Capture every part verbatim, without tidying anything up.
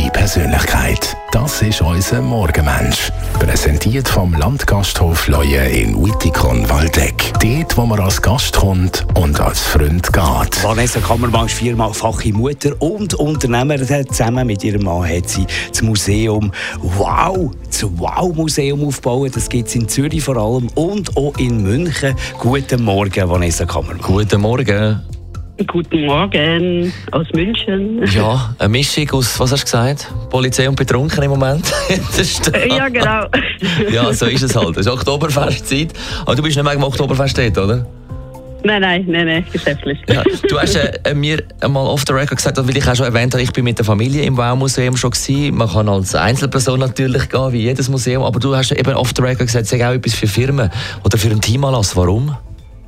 Ihre Persönlichkeit. Das ist unser Morgenmensch. Präsentiert vom Landgasthof Leue in Wittikon-Waldeck. Dort, wo man als Gast kommt und als Freund geht. Vanessa Kammermann ist viermalfache Mutter und Unternehmerin. Zusammen mit ihrem Mann hat sie das Museum Wow, das Wow-Museum aufgebaut. Das gibt es in Zürich vor allem und auch in München. Guten Morgen, Vanessa Kammermann. Guten Morgen. Guten Morgen aus München. Ja, eine Mischung aus, was hast du gesagt? Polizei und Betrunken im Moment. Ja, genau. Ja, so ist es halt. Es ist Oktoberfestzeit. Aber du bist nicht mehr am Oktoberfest dort, oder? Nein, nein, nein, nein, geschäftlich. Ja, du hast äh, mir mal off the record gesagt, weil ich auch schon erwähnt habe, ich bin mit der Familie im Wow-Museum schon gewesen. Man kann als Einzelperson natürlich gehen, wie jedes Museum. Aber du hast eben off the record gesagt, es sei auch etwas für Firmen oder für ein Teamanlass. Warum?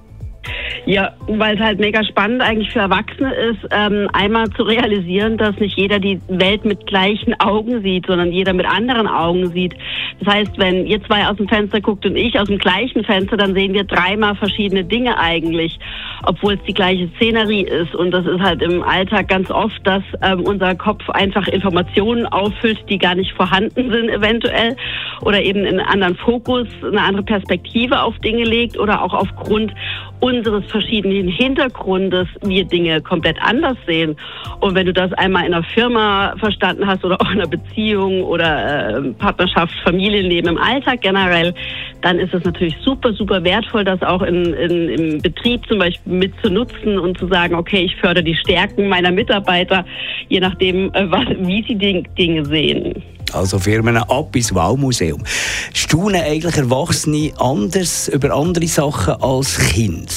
Ja, weil es halt mega spannend eigentlich für Erwachsene ist, ähm, einmal zu realisieren, dass nicht jeder die Welt mit gleichen Augen sieht, sondern jeder mit anderen Augen sieht. Das heißt, wenn ihr zwei aus dem Fenster guckt und ich aus dem gleichen Fenster, dann sehen wir dreimal verschiedene Dinge eigentlich, obwohl es die gleiche Szenerie ist. Und das ist halt im Alltag ganz oft, dass ähm, unser Kopf einfach Informationen auffüllt, die gar nicht vorhanden sind eventuell oder eben in einen anderen Fokus, eine andere Perspektive auf Dinge legt oder auch aufgrund unseres verschiedenen Hintergrundes wir Dinge komplett anders sehen. Und wenn du das einmal in einer Firma verstanden hast oder auch in einer Beziehung oder äh, Partnerschaft, Familienleben, im Alltag generell, dann ist es natürlich super, super wertvoll, das auch in, in, im Betrieb zum Beispiel mit zu nutzen und zu sagen, okay, ich fördere die Stärken meiner Mitarbeiter, je nachdem, äh, was, wie sie die Dinge sehen. Also Firmen ab ins Wow-Museum. Staunen eigentlich Erwachsene anders über andere Sachen als Kinder?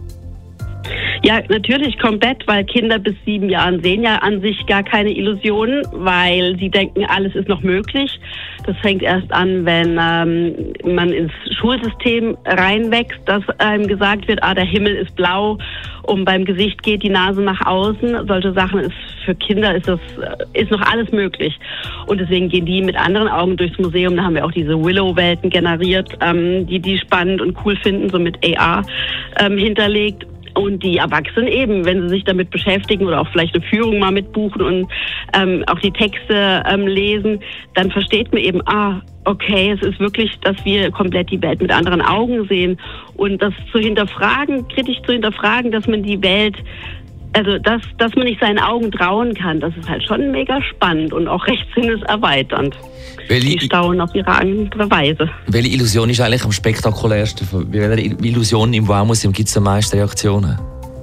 Ja, natürlich komplett, weil Kinder bis sieben Jahren sehen ja an sich gar keine Illusionen, weil sie denken, alles ist noch möglich. Das fängt erst an, wenn ähm, man ins Schulsystem reinwächst, dass einem gesagt wird, ah, der Himmel ist blau und beim Gesicht geht die Nase nach außen. Solche Sachen ist für Kinder ist das ist noch alles möglich. Und deswegen gehen die mit anderen Augen durchs Museum. Da haben wir auch diese Willow-Welten generiert, ähm, die die spannend und cool finden, so mit A R ähm, hinterlegt. Und die Erwachsenen eben, wenn sie sich damit beschäftigen oder auch vielleicht eine Führung mal mitbuchen und ähm, auch die Texte ähm, lesen, dann versteht man eben, ah, okay, es ist wirklich, dass wir komplett die Welt mit anderen Augen sehen. Und das zu hinterfragen, kritisch zu hinterfragen, dass man die Welt, also dass, dass man nicht seinen Augen trauen kann, das ist halt schon mega spannend und auch recht sinneserweiternd. Die staunen auf ihre andere Weise. Welche Illusion ist eigentlich am spektakulärsten? Bei welcher Illusion im Wow-Museum gibt es am meisten Reaktionen?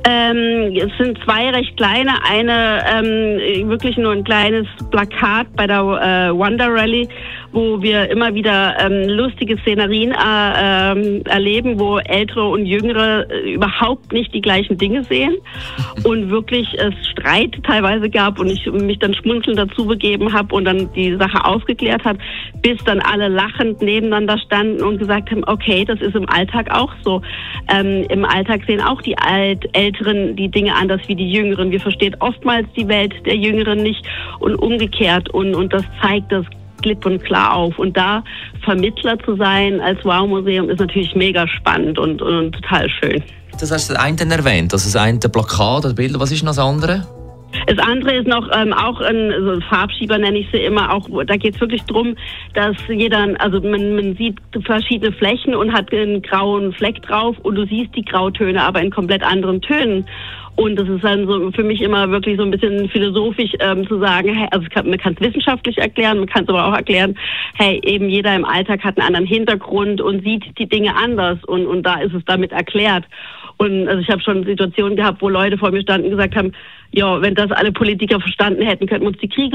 Ähm, es sind zwei recht kleine. Eine ähm, wirklich nur ein kleines Plakat bei der äh, Wonder Rally, wo wir immer wieder ähm, lustige Szenerien äh, ähm, erleben, wo Ältere und Jüngere äh, überhaupt nicht die gleichen Dinge sehen und wirklich es Streit teilweise gab und ich mich dann schmunzelnd dazu begeben habe und dann die Sache aufgeklärt habe, bis dann alle lachend nebeneinander standen und gesagt haben, okay, das ist im Alltag auch so. Ähm, im Alltag sehen auch die Alt Älteren die Dinge anders wie die Jüngeren. Wir verstehen oftmals die Welt der Jüngeren nicht und umgekehrt und, und das zeigt das klipp und klar auf. Und da Vermittler zu sein als Wow-Museum ist natürlich mega spannend und, und total schön. Das hast du das eine erwähnt, also das eine Plakat oder Bilder. Was ist noch das andere? Das andere ist noch ähm, auch ein, so ein Farbschieber, nenne ich sie immer. Auch da geht es wirklich darum, dass jeder, also man, man sieht verschiedene Flächen und hat einen grauen Fleck drauf und du siehst die Grautöne, aber in komplett anderen Tönen. Und das ist dann so für mich immer wirklich so ein bisschen philosophisch ähm, zu sagen, hey, also kann, man kann es wissenschaftlich erklären, man kann es aber auch erklären, hey, eben jeder im Alltag hat einen anderen Hintergrund und sieht die Dinge anders und, und da ist es damit erklärt. Und also ich habe schon Situationen gehabt, wo Leute vor mir standen und gesagt haben, ja, wenn das alle Politiker verstanden hätten, könnten wir uns die Kriege